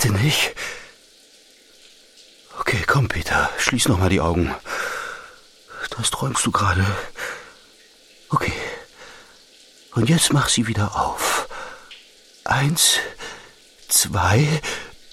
Bitte nicht. Okay, komm, Peter, schließ noch mal die Augen. Das träumst du gerade. Okay. Und jetzt mach sie wieder auf. 1, 2,